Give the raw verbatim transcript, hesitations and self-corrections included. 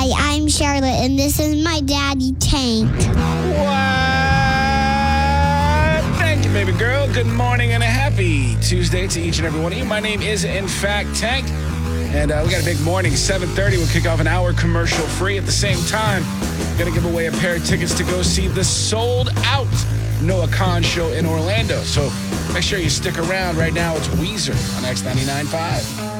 Hi, I'm Charlotte, and this is my daddy, Tank. What? Thank you, baby girl. Good morning and a happy Tuesday to each and every one of you. My name is, in fact, Tank. And uh, we got a big morning. seven thirty, we'll kick off an hour commercial free. At the same time, we're going to give away a pair of tickets to go see the sold-out Noah Khan show in Orlando. So make sure you stick around. Right now, it's Weezer on X ninety-nine point five.